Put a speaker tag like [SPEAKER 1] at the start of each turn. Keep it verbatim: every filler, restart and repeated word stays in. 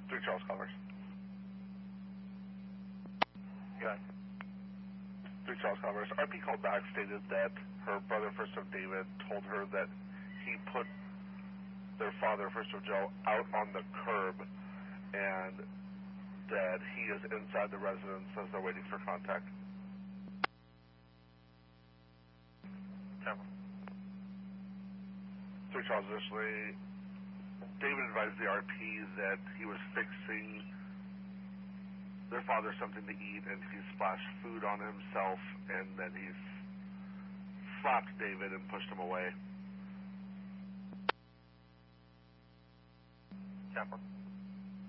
[SPEAKER 1] Three Charles Commerce.
[SPEAKER 2] Good.
[SPEAKER 1] Three Charles Commerce. R P called back, stated that her brother, First of David, told her that he put their father, First of Joe, out on the curb, and that he is inside the residence as they're waiting for contact.
[SPEAKER 2] Temple.
[SPEAKER 1] Three Charles, additionally, David advised the R P that he was fixing their father something to eat, and he splashed food on himself, and then he slapped David and pushed him away.
[SPEAKER 2] Temple.